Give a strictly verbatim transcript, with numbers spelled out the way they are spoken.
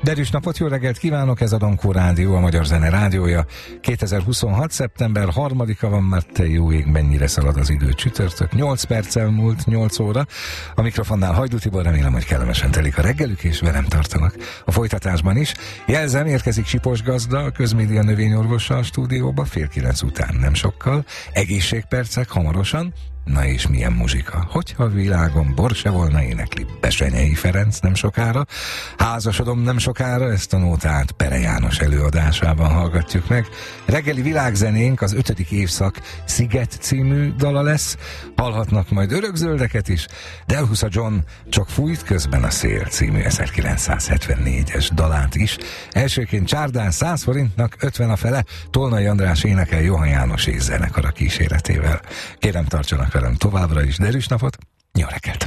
Derűs napot, jó reggelt kívánok, ez a Donkó Rádió, a Magyar Zene Rádiója. kétezer-huszonhat. szeptember harmadika van, mert te jó ég, mennyire szalad az idő, csütörtök. nyolc perccel múlt nyolc óra. A mikrofonnál Hajdú Tibor, remélem, hogy kellemesen telik a reggelük, és velem tartanak a folytatásban is. Jelzem, érkezik Sipos Gazda, a Közmédia növényorvosa a stúdióba, fél kilenc után nem sokkal. Egészségpercek hamarosan. Na és milyen muzsika? Hogyha a világon bor se volna, énekli Besenyei Ferenc nem sokára. Házasodom nem sokára, ezt a nótát Pere János előadásában hallgatjuk meg. Reggeli világzenénk az ötödik évszak Sziget című dala lesz. Hallhatnak majd örökzöldeket is. Delhusa John Csak fújt közben a szél című ezerkilencszázhetvennégyes dalát is. Elsőként csárdán száz forintnak ötven a fele. Tolnai András énekel Johann János és zenekara kíséretével. Kérem, tartsanak velem továbbra is. Derűs napot, jó reggelt!